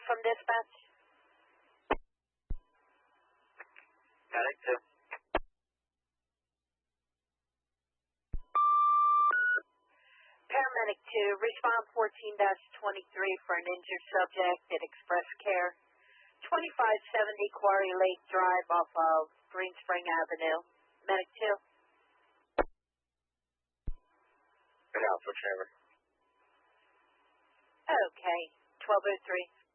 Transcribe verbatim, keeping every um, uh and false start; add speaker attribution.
Speaker 1: from dispatch.
Speaker 2: Medic two.
Speaker 1: Paramedic two, respond fourteen dash twenty-three for an injured subject at Express Care, twenty-five seventy Quarry Lake Drive off of Green Spring Avenue. Medic two.
Speaker 2: Good Alpha Trevor.
Speaker 1: Okay, twelve oh three.